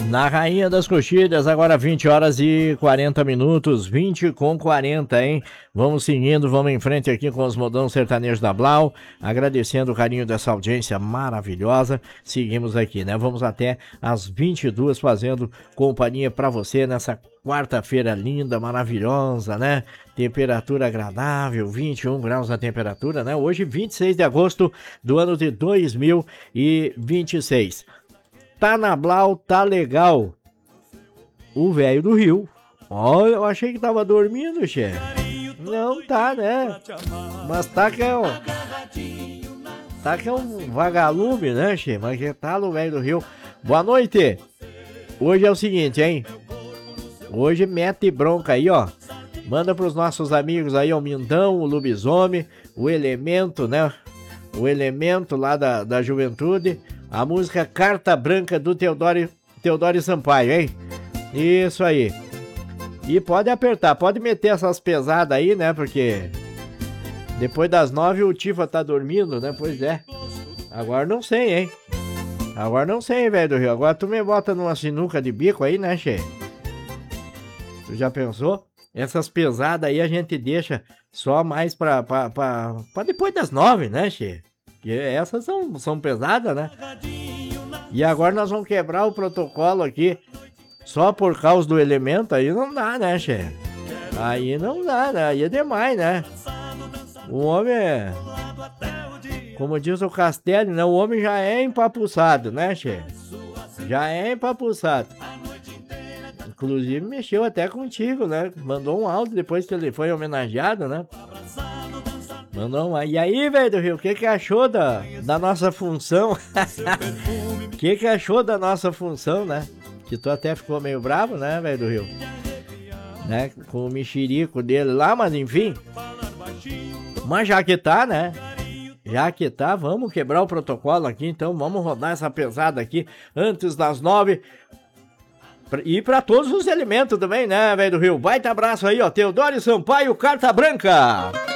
Na Rainha das Coxilhas, agora 20 horas e 40 minutos, 20 com 40, hein? Vamos seguindo, vamos em frente aqui com os modão sertanejos da Blau, agradecendo o carinho dessa audiência maravilhosa. Seguimos aqui, né? Vamos até às 22 fazendo companhia para você nessa quarta-feira linda, maravilhosa, né? Temperatura agradável, 21 graus a temperatura, né? Hoje, 26 de agosto do ano de 2026. Tá na Blau, tá legal. O velho do Rio. Olha, eu achei que tava dormindo, chefe. Não tá, né? Mas tá que é um... Tá que é um vagalume, né, chefe? Mas que tá no velho do Rio. Boa noite. Hoje é o seguinte, hein? Hoje mete bronca aí, ó. Manda pros nossos amigos aí, o Mindão, o Lobisomem, o Elemento, né? O Elemento lá da Juventude. A música Carta Branca do Teodoro Sampaio, hein? Isso aí. E pode apertar, pode meter essas pesadas aí, né? Porque depois das 9 o Tifa tá dormindo, né? Pois é. Agora não sei, hein? Agora não sei, velho do Rio. Agora tu me bota numa sinuca de bico aí, né, che? Tu já pensou? Essas pesadas aí a gente deixa só mais pra depois das 9, né, che? Porque essas são pesadas, né? E agora nós vamos quebrar o protocolo aqui só por causa do Elemento. Aí não dá, né, chefe? Aí não dá, né? Aí é demais, né? O homem é... Como diz o Castelli, né? O homem já é empapuçado, né, chefe? Já é empapuçado. Inclusive mexeu até contigo, né? Mandou um áudio depois que ele foi homenageado, né? Mandou uma. E aí, velho do Rio, o que achou da nossa função? O que achou da nossa função, né? Que tu até ficou meio bravo, né, velho do Rio? Né? Com o mexerico dele lá, mas enfim. Mas já que tá, né? Já que tá, vamos quebrar o protocolo aqui, então vamos rodar essa pesada aqui antes das 9. E pra todos os elementos também, né, velho do Rio? Baita abraço aí, ó. Teodoro Sampaio, Carta Branca.